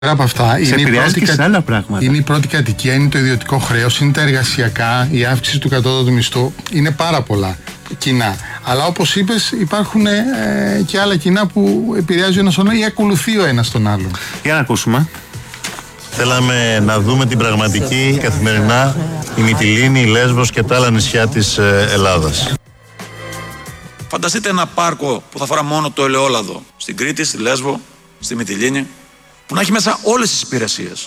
Από αυτά, είναι η πρώτη κατοικία, είναι το ιδιωτικό χρέος, είναι τα εργασιακά, η αύξηση του κατώτατου μισθού. Είναι πάρα πολλά κοινά. Αλλά όπως είπες, υπάρχουν και άλλα κοινά που επηρεάζει ο ένας τον άλλο ή ακολουθεί ο ένας τον άλλον. Για να ακούσουμε. Θέλαμε να δούμε την πραγματική καθημερινά η Μυτιλήνη, η Λέσβος και τα άλλα νησιά της Ελλάδας. Φανταστείτε ένα πάρκο που θα φορά μόνο το ελαιόλαδο στην Κρήτη, στη Λέσβο, στη Μυτιλήνη, που να έχει μέσα όλες τις υπηρεσίες.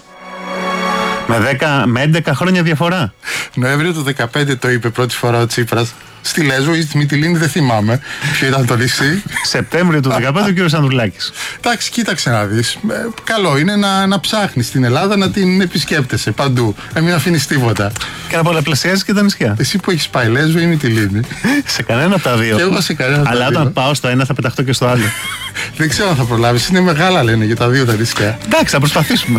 Με 11 χρόνια διαφορά. Νοέμβριο του 2015 το είπε πρώτη φορά ο Τσίπρας. Στη Λέσβο ή στη Μυτιλήνη δεν θυμάμαι ποιο ήταν το νησί. Σεπτέμβριο του 2015 ο κύριος Ανδρουλάκης. Εντάξει, κοίταξε να δεις. Καλό είναι να ψάχνεις την Ελλάδα, να την επισκέπτεσαι παντού. Να μην αφήνεις τίποτα. Και να πολλαπλασιάζεις και τα νησιά. Εσύ που έχεις πάει Λέσβο ή Μυτιλήνη. Σε κανένα από τα δύο. Και εγώ σε κανένα από τα δύο. Αλλά όταν πάω στο ένα θα πεταχτώ και στο άλλο. Δεν ξέρω αν θα προλάβεις. Είναι μεγάλα λένε για τα δύο τα νησιά. Εντάξει, θα προσπαθήσουμε.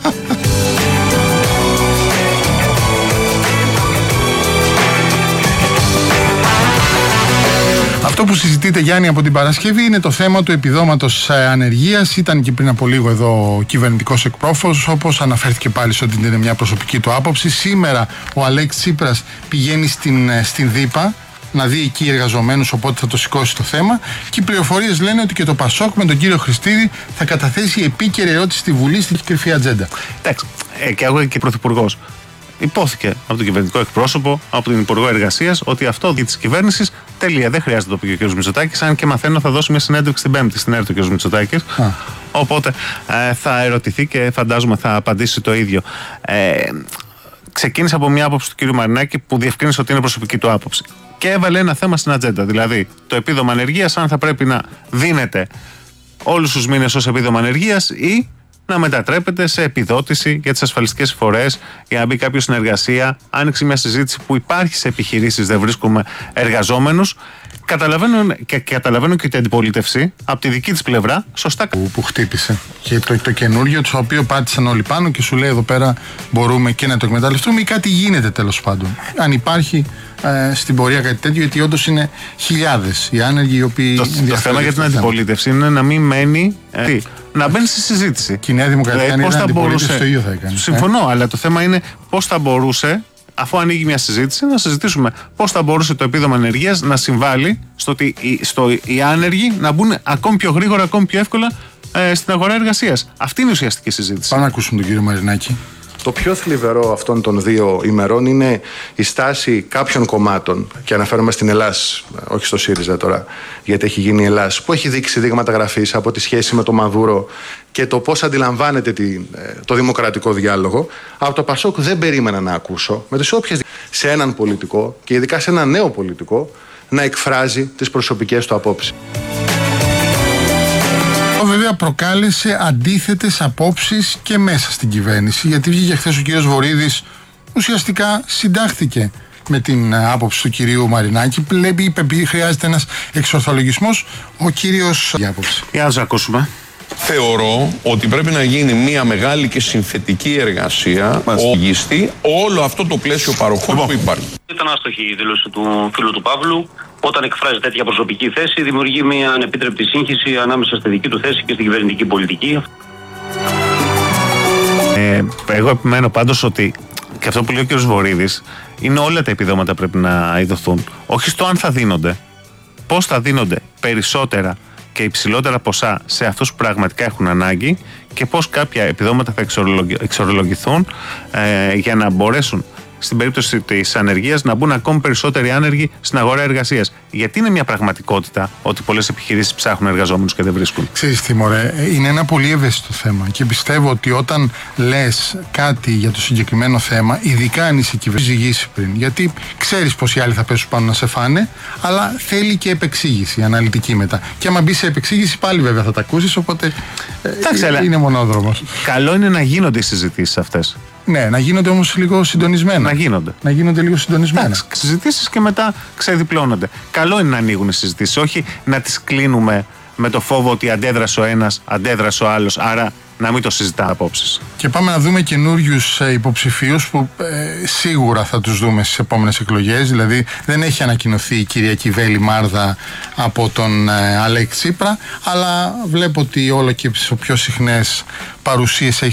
Αυτό που συζητείτε, Γιάννη, από την Παρασκευή είναι το θέμα του επιδόματος ανεργίας. Ήταν και πριν από λίγο εδώ ο κυβερνητικός εκπρόσωπος, όπως αναφέρθηκε πάλι ότι είναι μια προσωπική του άποψη. Σήμερα ο Αλέξης Τσίπρας πηγαίνει στην ΔΥΠΑ να δει εκεί εργαζομένους, οπότε θα το σηκώσει το θέμα. Και οι πληροφορίες λένε ότι και το Πασόκ με τον κύριο Χριστίδη θα καταθέσει επίκαιρη ερώτηση στη Βουλή στην κρυφή ατζέντα. Εντάξει, και εγώ και πρωθυπουργός. Υπόθηκε από τον κυβερνητικό εκπρόσωπο, από την Υπουργό Εργασίας, ότι αυτό τη κυβέρνηση τελεία. Δεν χρειάζεται να το πει ο κ. Μητσοτάκης. Αν και μαθαίνω, θα δώσει μια συνέντευξη την Πέμπτη στην ΕΡΤ ο κ. Μητσοτάκης. Οπότε θα ερωτηθεί και φαντάζομαι θα απαντήσει το ίδιο. Ξεκίνησε από μια άποψη του κ. Μαρινάκη που διευκρίνησε ότι είναι προσωπική του άποψη. Και έβαλε ένα θέμα στην ατζέντα. Δηλαδή, το επίδομα ανεργίας, αν θα πρέπει να δίνεται όλους τους μήνες ως επίδομα ανεργίας ή να μετατρέπεται σε επιδότηση για τις ασφαλιστικές εισφορές, για να μπει κάποιος στην εργασία. Άνοιξε μια συζήτηση που υπάρχει σε επιχειρήσεις, δεν βρίσκουμε εργαζόμενους. Καταλαβαίνω και την αντιπολίτευση από τη δική της πλευρά, σωστά. Που χτύπησε. Και το καινούργιο, το οποίο πάτησαν όλοι πάνω και σου λέει εδώ πέρα μπορούμε και να το εκμεταλλευτούμε ή κάτι γίνεται τέλος πάντων. Αν υπάρχει στην πορεία κάτι τέτοιο, γιατί όντως είναι χιλιάδες οι άνεργοι οι οποίοι. Το θέμα για την αντιπολίτευση είναι να μην μένει. Να μπαίνει στη συζήτηση. Και η Νέα Δημοκρατία αν ήταν αντιπολίτευση το ίδιο θα έκανε. Συμφωνώ, αλλά το θέμα είναι πώς θα μπορούσε, αφού ανοίγει μια συζήτηση, να συζητήσουμε πώς θα μπορούσε το επίδομα ανεργίας να συμβάλλει στο ότι οι άνεργοι να μπουν ακόμη πιο γρήγορα, ακόμη πιο εύκολα στην αγορά εργασίας. Αυτή είναι η ουσιαστική συζήτηση. Πάμε να ακούσουμε τον κύριο Μαρινάκη. Το πιο θλιβερό αυτών των 2 ημερών είναι η στάση κάποιων κομμάτων, και αναφέρομαι στην Ελλάς, όχι στο ΣΥΡΙΖΑ τώρα, γιατί έχει γίνει η Ελλάς, που έχει δείξει δείγματα γραφής από τη σχέση με τον Μαδούρο και το πώς αντιλαμβάνεται το δημοκρατικό διάλογο. Από το Πασόκ δεν περίμενα να ακούσω με τις όποιες σε έναν πολιτικό και ειδικά σε έναν νέο πολιτικό να εκφράζει τις προσωπικές του απόψεις. Βέβαια προκάλεσε αντίθετες απόψεις και μέσα στην κυβέρνηση, γιατί βγήκε χθες ο κύριος Βορίδης, ουσιαστικά συντάχθηκε με την άποψη του κυρίου Μαρινάκη. Είπε χρειάζεται ένας εξορθολογισμός. Ο κύριος για άποψη. Για να τους ακούσουμε. Θεωρώ ότι πρέπει να γίνει μια μεγάλη και συνθετική εργασία οδηγιστεί όλο αυτό το πλαίσιο παροχών που υπάρχει. Ήταν άστοχη η δήλωση του φίλου του Παύλου. Όταν εκφράζει τέτοια προσωπική θέση, δημιουργεί μια ανεπίτρεπτη σύγχυση ανάμεσα στη δική του θέση και στην κυβερνητική πολιτική. Εγώ επιμένω πάντως ότι και αυτό που λέει ο κ. Βορίδης είναι όλα τα επιδόματα πρέπει να ειδωθούν. Όχι στο αν θα δίνονται, πώς θα δίνονται περισσότερα και υψηλότερα ποσά σε αυτούς που πραγματικά έχουν ανάγκη και πώς κάποια επιδόματα θα εξορολογηθούν για να μπορέσουν στην περίπτωση της ανεργίας να μπουν ακόμη περισσότεροι άνεργοι στην αγορά εργασίας. Γιατί είναι μια πραγματικότητα ότι πολλές επιχειρήσεις ψάχνουν εργαζόμενους και δεν βρίσκουν. Ξέρεις τι μωρέ, είναι ένα πολύ ευαίσθητο θέμα και πιστεύω ότι όταν λες κάτι για το συγκεκριμένο θέμα, ειδικά αν είσαι κυβερνητική πριν, γιατί ξέρεις πως οι άλλοι θα πέσουν πάνω να σε φάνε, αλλά θέλει και επεξήγηση αναλυτική μετά. Και άμα μπει σε επεξήγηση πάλι βέβαια θα τα ακούσεις, οπότε είναι μονόδρομος. Καλό είναι να γίνονται οι συζητήσεις αυτές. Ναι, να γίνονται όμως λίγο συντονισμένα. Να γίνονται λίγο συντονισμένα. Συζητήσεις και μετά ξεδιπλώνονται. Καλό είναι να ανοίγουν οι συζητήσεις, όχι να τις κλείνουμε με το φόβο ότι αντέδρασε ο ένας, αντέδρασε ο άλλος, άρα να μην το συζητάμε απόψεις. Και πάμε να δούμε καινούριους υποψηφίους που σίγουρα θα τους δούμε στις επόμενες εκλογές. Δηλαδή δεν έχει ανακοινωθεί η Κυριακή Βέλη Μάρδα από τον Αλέξη Τσίπρα, αλλά βλέπω ότι όλο και σε πιο συχνές παρουσίες έχει